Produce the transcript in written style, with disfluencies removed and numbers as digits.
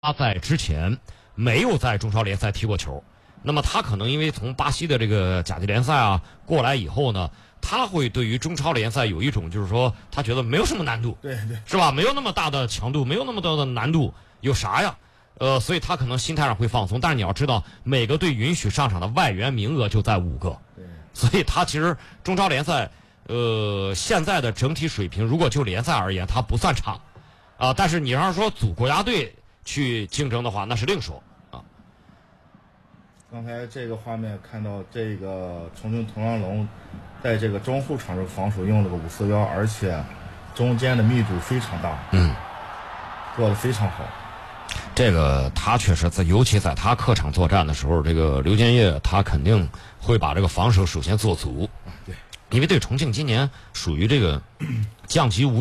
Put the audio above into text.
他在之前没有在中超联赛踢过球，那么他可能因为从巴西的这个甲级联赛啊过来以后呢，他会对于中超联赛有一种就是说他觉得没有什么难度， 对对， 是吧？没有那么大的强度，没有那么多的难度，有啥呀？所以他可能心态上会放松。但是你要知道，每个队允许上场的外援名额就在5个， 对， 所以他其实中超联赛现在的整体水平，如果就联赛而言，它不算差啊。但是你要是说组国家队去竞争的话，那是另说啊。 刚才这个画面看到这个重庆同阳龙在这个中后场这个防守用了个541，而且中间的密度非常大，做得非常好。 这个他确实在，尤其在他客场作战的时候，这个刘建业他肯定会把这个防守首先做足。 对， 因为对重庆今年属于这个降级无